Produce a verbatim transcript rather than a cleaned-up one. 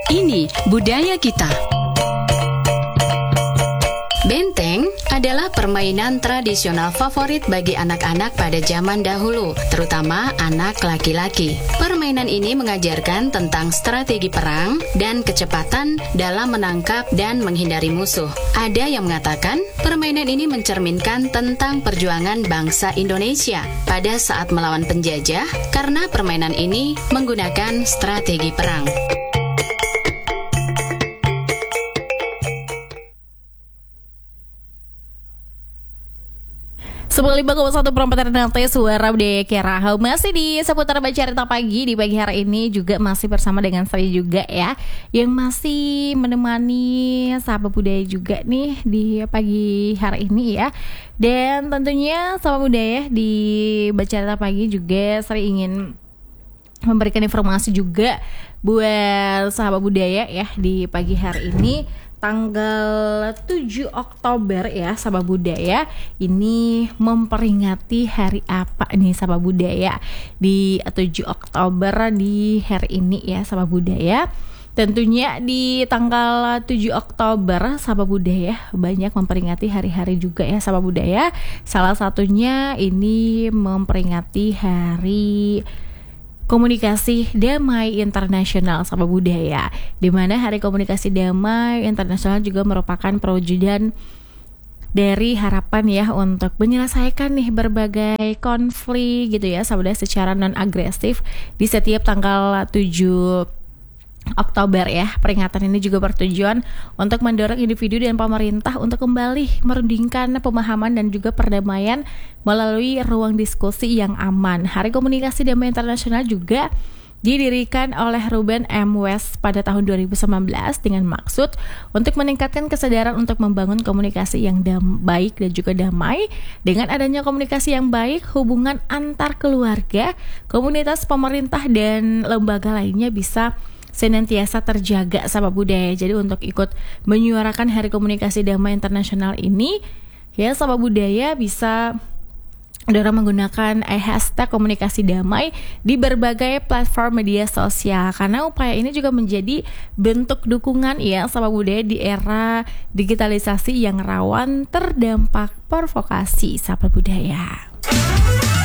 Ini budaya kita. Benteng adalah permainan tradisional favorit bagi anak-anak pada zaman dahulu, terutama anak laki-laki. Permainan ini mengajarkan tentang strategi perang dan kecepatan dalam menangkap dan menghindari musuh. Ada yang mengatakan permainan ini mencerminkan tentang perjuangan bangsa Indonesia pada saat melawan penjajah karena permainan ini menggunakan strategi perang. sembilan puluh lima koma satu perempat Ternate Suara Budaya Kerahu. Masih di seputar Baca Cerita Pagi di pagi hari ini juga masih bersama dengan saya juga ya, yang masih menemani sahabat budaya juga nih di pagi hari ini ya. Dan tentunya sahabat budaya di Baca Cerita Pagi juga saya ingin memberikan informasi juga buat sahabat budaya ya di pagi hari ini. Tanggal tujuh Oktober ya sahabat budaya, ini memperingati hari apa nih sahabat budaya di tujuh Oktober di hari ini ya sahabat budaya. Tentunya di tanggal tujuh Oktober sahabat budaya banyak memperingati hari-hari juga ya sahabat budaya. Salah satunya ini memperingati hari Komunikasi Damai Internasional sahabat budaya, di mana Hari Komunikasi Damai Internasional juga merupakan perwujudan dari harapan ya untuk menyelesaikan nih berbagai konflik gitu ya sahabat budaya secara non agresif di setiap tanggal tujuh Oktober ya. Peringatan ini juga bertujuan untuk mendorong individu dan pemerintah untuk kembali merundingkan pemahaman dan juga perdamaian melalui ruang diskusi yang aman. Hari Komunikasi Damai Internasional juga didirikan oleh Ruben M. West pada tahun dua ribu sembilan belas dengan maksud untuk meningkatkan kesadaran untuk membangun komunikasi yang dam- baik dan juga damai. Dengan adanya komunikasi yang baik, hubungan antar keluarga, komunitas, pemerintah, dan lembaga lainnya bisa senantiasa terjaga sahabat budaya. Jadi untuk ikut menyuarakan Hari Komunikasi Damai Internasional ini ya sahabat budaya bisa dorong menggunakan hashtag komunikasi damai di berbagai platform media sosial, karena upaya ini juga menjadi bentuk dukungan ya sahabat budaya di era digitalisasi yang rawan terdampak provokasi sahabat budaya.